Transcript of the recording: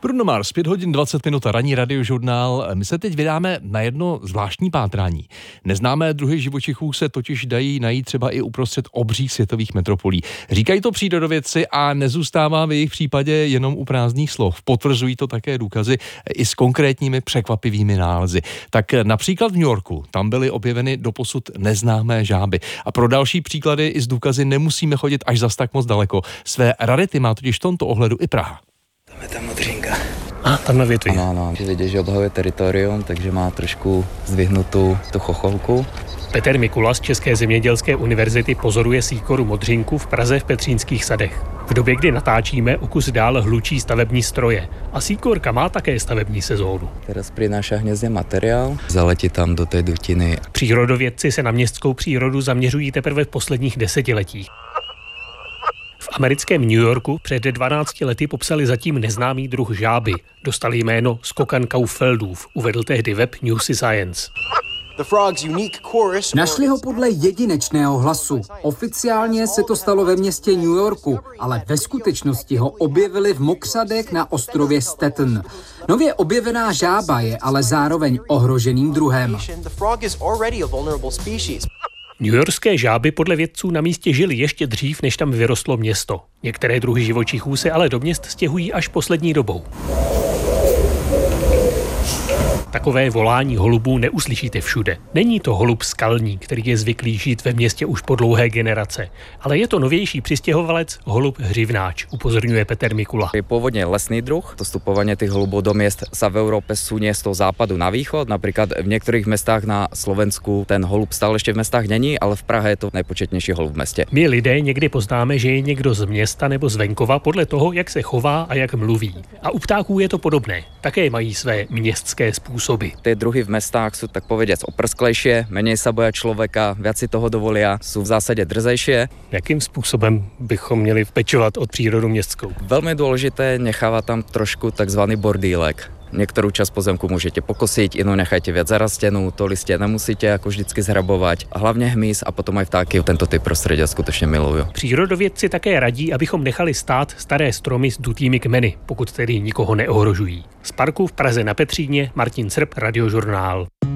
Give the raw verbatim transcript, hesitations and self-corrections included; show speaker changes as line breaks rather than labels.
Bruno Mars, pět hodin dvacet minut, ranní radiožurnál. My se teď vydáme na jedno zvláštní pátrání. Neznámé druhy živočichů se totiž dají najít třeba i uprostřed obřích světových metropolí. Říkají to přírodovědci a nezůstává v jejich případě jenom u prázdných slov. Potvrzují to také důkazy i s konkrétními překvapivými nálezy. Tak například v New Yorku, tam byly objeveny doposud neznámé žáby. A pro další příklady i s důkazy nemusíme chodit až zas tak moc daleko. Své rarity má totiž v tomto ohledu i Praha.
Tam je ta modřinka.
A tam na větvi.
Ano, ano. Vidět, že obhajuje teritorium, takže má trošku zdvihnutou tu chocholku.
Petr Mikula z České zemědělské univerzity pozoruje síkoru modřinku v Praze v Petřínských sadech. V době, kdy natáčíme, o kus dál hlučí stavební stroje. A síkorka má také stavební sezónu.
Teraz prináša hnězdě materiál, zaletí tam do té dutiny.
Přírodovědci se na městskou přírodu zaměřují teprve v posledních desetiletích. V americkém New Yorku před dvanácti lety popsali zatím neznámý druh žáby. Dostali jméno skokan Kaufeldův, uvedl tehdy web Newsy Science.
Našli ho podle jedinečného hlasu. Oficiálně se to stalo ve městě New Yorku, ale ve skutečnosti ho objevili v mokřadech na ostrově Staten. Nově objevená žába je ale zároveň ohroženým druhem.
Newyorské žáby podle vědců na místě žily ještě dřív, než tam vyrostlo město. Některé druhy živočichů se ale do měst stěhují až poslední dobou. Takové volání holubů neuslyšíte všude. Není to holub skalní, který je zvyklý žít ve městě už po dlouhé generace, ale je to novější přistěhovalec holub hřivnáč, upozorňuje Petr Mikula.
Je pôvodne lesný druh. Postupovanie tých holubov do miest sa v Európe sunie z toho západu na východ. Napríklad v niektorých mestách na Slovensku ten holub stále ešte v mestách není, ale v Prahe je to nejpočetnější holub v městě.
My lidé někdy poznáme, že je někdo z města nebo z venkova podle toho, jak se chová a jak mluví. A u ptáků je to podobné. Také mají své městské způsoby.
Tie druhy v mestách sú tak povediac oprsklejšie, menej sa boja človeka, viac si toho dovolia, sú v zásade drzejšie.
Jakým způsobem bychom měli pečovat od přírodu městskou?
Veľmi dôležité, necháva tam trošku takzvaný bordílek. Niektorú časť pozemku môžete pokosiť, inú nechajte viac zarastenú, to listie nemusíte ako vždycky zhrabovať. A hlavne hmyz a potom aj vtáky tento typ prostredia skutečne milujú.
Přírodovědci také radí, abychom nechali stát staré stromy s dutými kmeny, pokud tedy nikoho neohrožují. Z parku v Praze na Petříně Martin Srb, Radiožurnál.